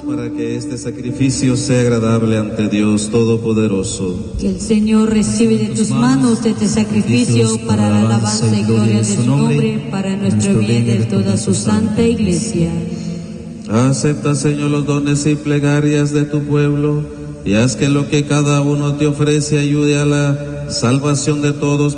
para que este sacrificio sea agradable ante Dios Todopoderoso. Que el Señor recibe de tus manos este sacrificio para la alabanza y gloria de su nombre, para nuestro bien y de toda su santa Iglesia. Acepta, Señor, los dones y plegarias de tu pueblo, y haz que lo que cada uno te ofrece ayude a la salvación de todos